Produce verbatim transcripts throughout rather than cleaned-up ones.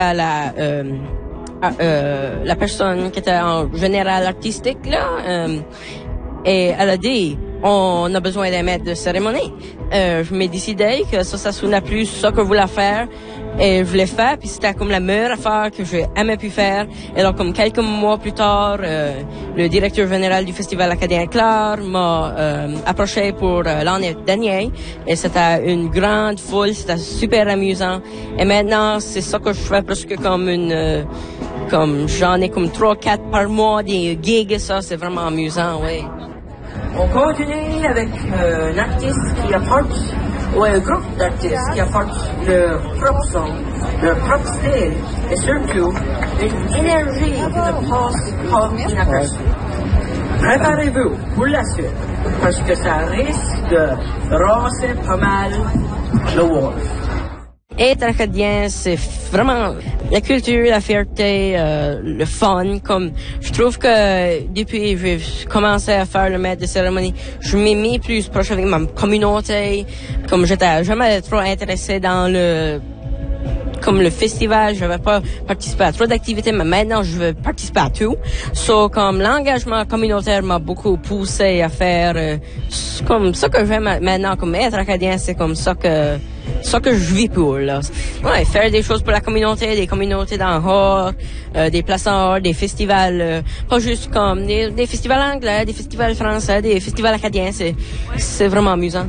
À la, euh, à, euh, la personne qui était en général artistique, là, euh, et elle a dit, on a besoin d'un maître de cérémonie. Euh, je m'ai décidé que ça, ça sonnait plus ça que je voulais faire. Et je l'ai fait, puis c'était comme la meilleure affaire que j'ai jamais pu faire. Et donc, comme quelques mois plus tard, euh, le directeur général du Festival acadien Claire m'a euh, approché pour euh, l'année dernière. Et c'était une grande foule, c'était super amusant. Et maintenant, c'est ça que je fais presque comme une... Euh, comme j'en ai comme trois, quatre par mois, des gigs, ça, c'est vraiment amusant, oui. On continue avec euh, un artiste qui apporte, ou un groupe d'artistes qui apportent leur propre son, leur propre style, et surtout une énergie qui ne passe pas inaperçue. Préparez-vous pour la suite, parce que ça risque de raser pas mal le wall. Être acadien, c'est vraiment la culture, la fierté, euh, le fun. Comme je trouve que depuis que j'ai commencé à faire le maître de cérémonie, je m'ai mis plus proche avec ma communauté. Comme j'étais jamais trop intéressé dans le comme le festival, je ne vais pas participer à trop d'activités, mais maintenant je veux participer à tout. So, comme l'engagement communautaire m'a beaucoup poussé à faire euh, comme ça que j'aime maintenant, comme être acadien, c'est comme ça que ça que je vis pour, là. Ouais, faire des choses pour la communauté, des communautés d'en hors, euh, des places en hors, des festivals, euh, pas juste comme des, des festivals anglais, des festivals français, des festivals acadiens, c'est, c'est vraiment amusant.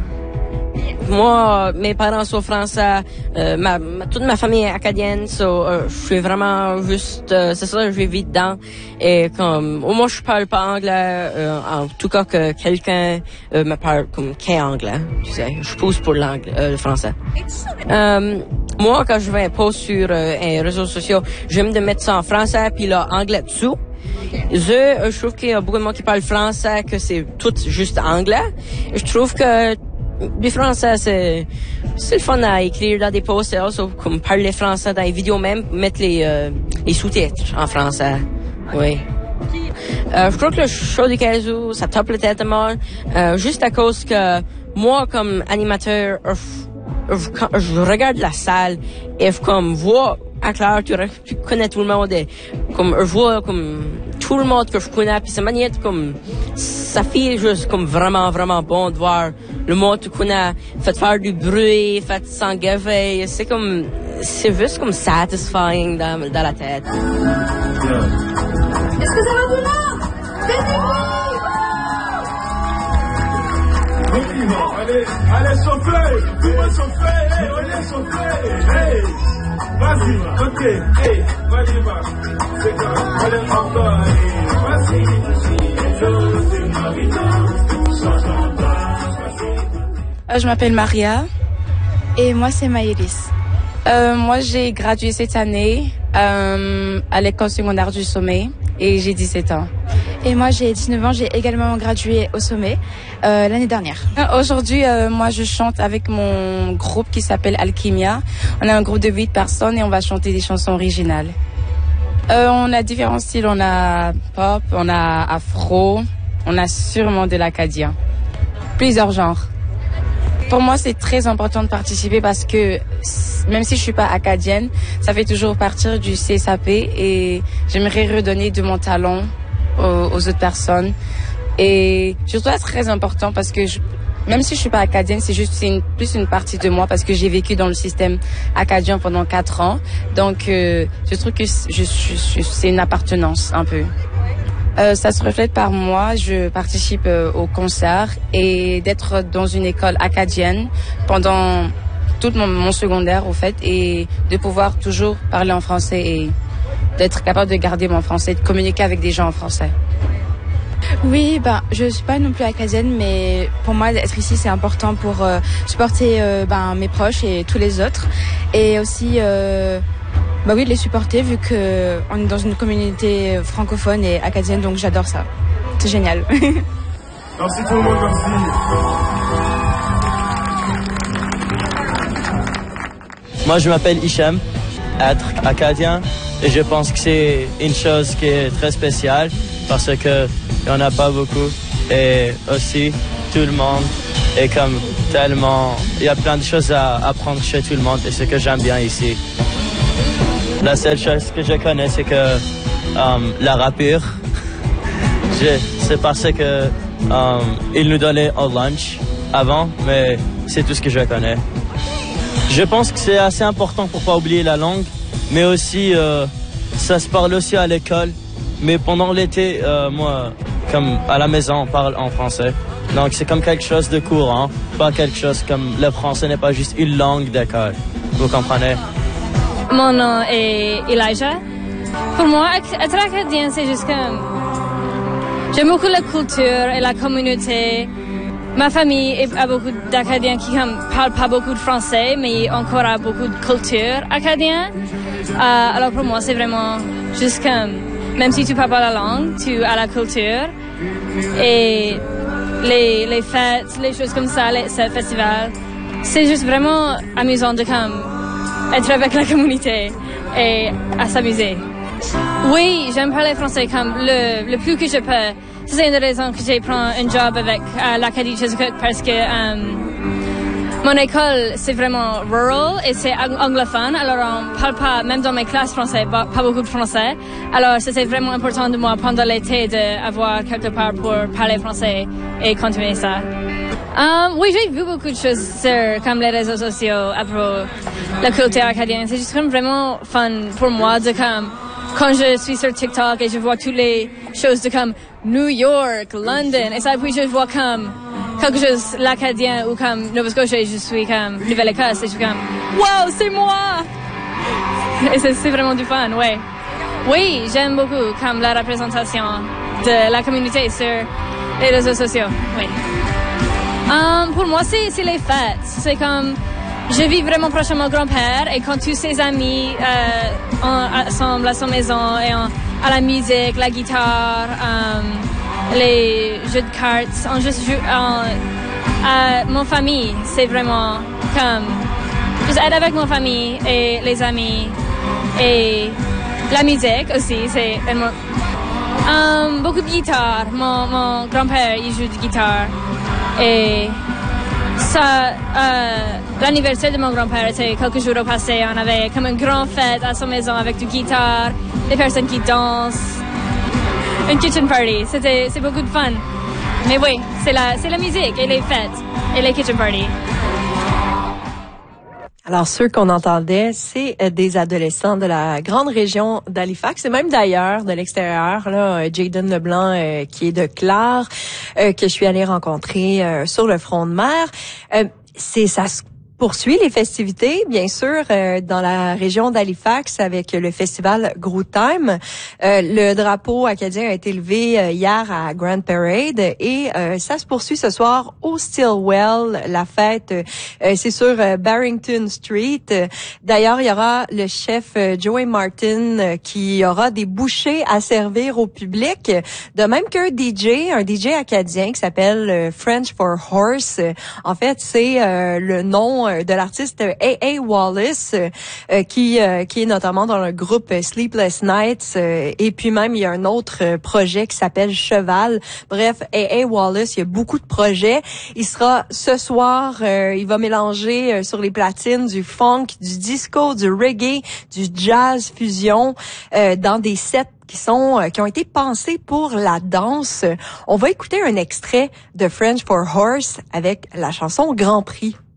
Moi, mes parents sont français, euh, ma, ma, toute ma famille est acadienne, so, euh, je suis vraiment juste, euh, c'est ça, je vis dedans. Et comme, au moins je parle pas anglais, euh, en tout cas que quelqu'un euh, me parle comme qu'un anglais, tu sais, je pousse pour l'anglais, euh, le français. Euh, moi, quand je vais un post sur euh, un réseau social, j'aime de mettre ça en français puis là, anglais dessous. Je, euh, je trouve qu'il y a beaucoup de monde qui parle français, que c'est tout juste anglais. Et je trouve que du français, c'est, c'est le fun à écrire dans des posts, et aussi comme parler français dans les vidéos même, mettre les, euh, les sous-titres en français. Oui. Euh, je crois que le show du Kazoo, ça tape la tête de moi, euh, juste à cause que moi, comme animateur, je, je, je regarde la salle et je comme vois à clair, tu, tu connais tout le monde et comme je vois comme tout le monde que je connais, puis ça manière comme ça fait juste comme vraiment vraiment bon de voir le monde que tu connais fait faire du bruit, fait s'engager, c'est comme c'est juste comme satisfying dans, dans la tête. Est-ce que ça va tout là? Allez, allez, chauffer! Tout le monde chauffer! Hey, allez, chauffer! Hey! Vas-y, ok, hey, vas-y, va. C'est quand, allez, encore, allez, vas-y, vas-y, Je m'appelle Maria. Et moi, c'est Maëlys. Euh, moi, j'ai gradué cette année euh, à l'école secondaire du Sommet et j'ai dix-sept ans. Et moi, j'ai dix-neuf ans, j'ai également gradué au Sommet euh, l'année dernière. Aujourd'hui, euh, moi, je chante avec mon groupe qui s'appelle Alchimia. On a un groupe de huit personnes et on va chanter des chansons originales. Euh, on a différents styles, on a pop, on a afro, on a sûrement de l'acadien. Plusieurs genres. Pour moi, c'est très important de participer parce que même si je suis pas acadienne, ça fait toujours partie du C S A P et j'aimerais redonner de mon talent aux, aux autres personnes. Et je trouve ça très important parce que je, même si je suis pas acadienne, c'est juste c'est une, plus une partie de moi parce que j'ai vécu dans le système acadien pendant quatre ans. Donc, euh, je trouve que je, je, je, c'est une appartenance un peu. Euh, ça se reflète par moi. Je participe euh, au concert et d'être dans une école acadienne pendant tout mon, mon secondaire au fait et de pouvoir toujours parler en français et d'être capable de garder mon français, de communiquer avec des gens en français. Oui, ben, je suis pas non plus acadienne, mais pour moi, être ici, c'est important pour euh, supporter euh, ben, mes proches et tous les autres. Et aussi, euh, bah oui, de les supporter vu que on est dans une communauté francophone et acadienne, donc j'adore ça. C'est génial. Merci tout le monde, merci. Moi, je m'appelle Hicham, être acadien, et je pense que c'est une chose qui est très spéciale parce que il n'y en a pas beaucoup et aussi tout le monde est comme tellement, il y a plein de choses à apprendre chez tout le monde et c'est ce que j'aime bien ici. La seule chose que je connais, c'est que um, la rapure, je, c'est parce que um, ils nous donnaient au lunch avant, mais c'est tout ce que je connais. Je pense que c'est assez important pour pas oublier la langue, mais aussi euh, ça se parle aussi à l'école. Mais pendant l'été, euh, moi, comme à la maison, on parle en français. Donc c'est comme quelque chose de courant, pas quelque chose comme le français n'est pas juste une langue d'école. Vous comprenez? Mon nom est Elijah. Pour moi, être acadien, c'est juste comme... J'aime beaucoup la culture et la communauté. Ma famille a beaucoup d'Acadiens qui ne parlent pas beaucoup de français, mais encore a beaucoup de culture acadienne. Euh, alors pour moi, c'est vraiment juste comme... Même si tu parles pas la langue, tu as la culture. Et les, les fêtes, les choses comme ça, les, ce festival, c'est juste vraiment amusant de comme, être avec la communauté et à s'amuser. Oui, j'aime parler français comme le, le plus que je peux. C'est une des raisons que j'ai pris un job avec euh, l'Acadie de Chescook parce que euh, mon école, c'est vraiment rural et c'est anglophone. Alors, on parle pas, même dans mes classes français, pas, pas beaucoup de français. Alors, c'était vraiment important de moi pendant l'été d'avoir quelque part pour parler français et continuer ça. Um, oui, j'ai vu beaucoup de choses sur comme les réseaux sociaux à propos de la culture acadienne. C'est juste comme vraiment fun pour moi de comme quand je suis sur TikTok et je vois toutes les choses de comme New York, London, et ça puis je vois comme quelque chose l'acadien ou comme Nova Scotia et je suis comme Nouvelle-Écosse et je suis comme wow, c'est moi! Et c'est, c'est vraiment du fun, ouais. Oui, j'aime beaucoup comme la représentation de la communauté sur les réseaux sociaux, oui. Um, pour moi, c'est, c'est les fêtes. C'est comme, je vis vraiment proche de mon grand-père et quand tous ses amis euh, on, ensemble à sa maison et on, à la musique, la guitare, um, les jeux de cartes, on juste joue, on, euh, mon famille, c'est vraiment comme, juste être avec mon famille et les amis et la musique aussi, c'est um, beaucoup de guitare. Mon, mon grand-père, il joue de guitare. Et ça, euh, l'anniversaire de mon grand-père était quelques jours au passé. On avait comme une grande fête à sa maison avec du guitare, des personnes qui dansent, une kitchen party. C'était, c'est beaucoup de fun. Mais oui, c'est la, c'est la musique et les fêtes et les kitchen parties. Alors, ceux qu'on entendait, c'est des adolescents de la grande région d'Halifax et même d'ailleurs, de l'extérieur, là, Jayden Leblanc, euh, qui est de Clare, euh, que je suis allée rencontrer euh, sur le front de mer. Euh, c'est ça se poursuit les festivités, bien sûr, euh, dans la région d'Halifax avec le festival Groove Time. Euh, le drapeau acadien a été levé euh, hier à Grand Parade et euh, ça se poursuit ce soir au Stillwell. La fête, euh, c'est sur euh, Barrington Street. D'ailleurs, il y aura le chef euh, Joey Martin euh, qui aura des bouchées à servir au public, de même qu'un D J, un D J acadien qui s'appelle euh, French for Horse. En fait, c'est euh, le nom de l'artiste A A Wallace, euh, qui euh, qui est notamment dans le groupe Sleepless Nights, euh, et puis même il y a un autre euh, projet qui s'appelle Cheval. Bref, A A Wallace, il y a beaucoup de projets. Il sera ce soir, euh, il va mélanger euh, sur les platines du funk, du disco, du reggae, du jazz fusion, euh, dans des sets qui sont euh, qui ont été pensés pour la danse. On va écouter un extrait de French for Horse avec la chanson Grand Prix.